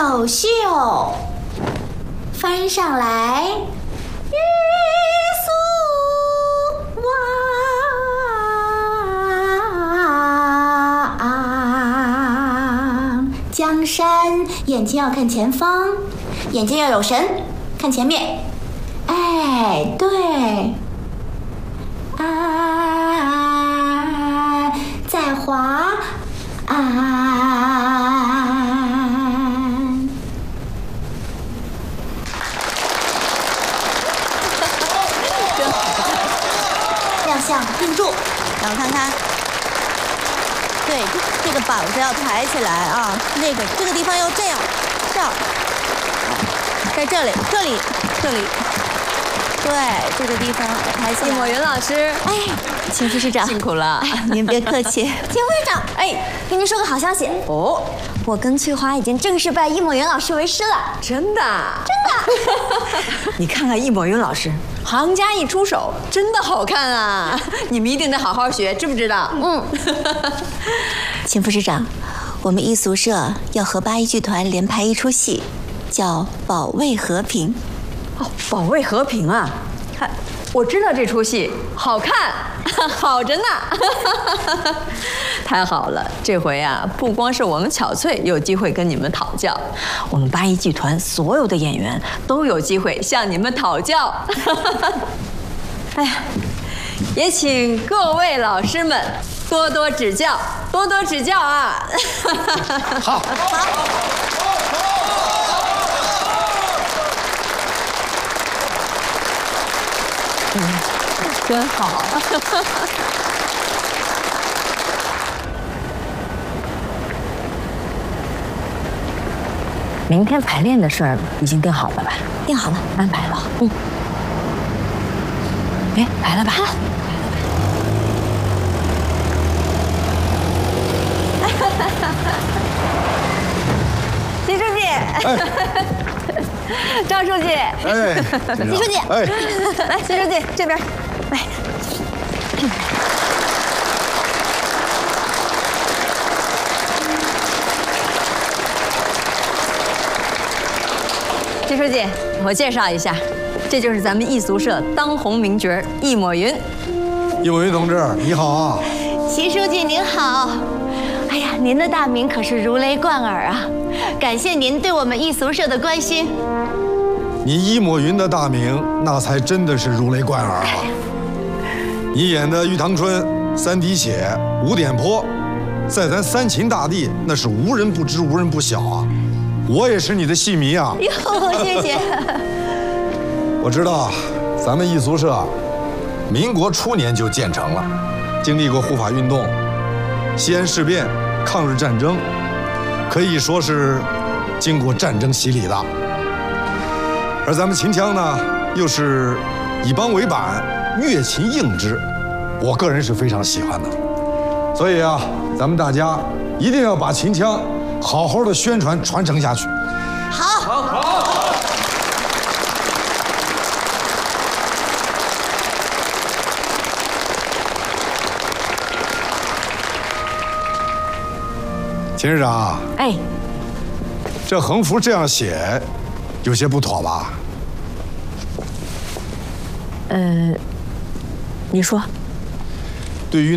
宝袖，翻上来，玉素望江山，眼睛要看前方，眼睛要有神，看前面。哎，对。再滑，亮相定住， 让我看看。对，这个膀子要抬起来啊，这个地方要这样，在这里，对，这个地方抬起来。 易抹云老师， 哎，秦副市长辛苦了。 哎，您别客气。 秦副市长，哎，跟您说个好消息哦， 我跟翠花已经正式拜易抹云老师为师了。 真的？你看看易抹云老师，行家一出手，真的好看啊！你们一定得好好学，知不知道？ 秦副市长，我们艺俗社要和八一剧团联排一出戏，叫《保卫和平》。 哦，保卫和平啊！我知道这出戏好看，好着呢。太好了，这回啊，不光是我们巧翠有机会跟你们讨教，我们八一剧团所有的演员都有机会向你们讨教。哎呀，也请各位老师们多多指教，多多指教啊！ 好。 真好。明天排练的事儿已经定好了吧？ 定好了， 安排了。哎，来了吧？秦书记，赵书记， 哎， 秦书记， 哎， 来，秦书记这边，来。秦书记，我介绍一下，这就是咱们艺俗社当红名角易抹云。 易抹云同志，你好啊！ 秦书记您好。哎呀，您的大名可是如雷贯耳啊！感谢您对我们艺俗社的关心。 你易抹云的大名，那才真的是如雷贯耳啊！你演的《玉堂春》《三滴血》《五点坡》，在咱三秦大地那是无人不知、无人不晓啊！我也是你的戏迷啊！ 哟，谢谢。 我知道，咱们艺俗社，民国初年就建成了，经历过护法运动、西安事变、抗日战争，可以说是经过战争洗礼的。而咱们秦腔呢，又是以梆为板，乐琴应之，我个人是非常喜欢的。所以啊，咱们大家一定要把秦腔好好的宣传传承下去。 好。 秦市长， 哎， 这横幅这样写，有些不妥吧？ 你说。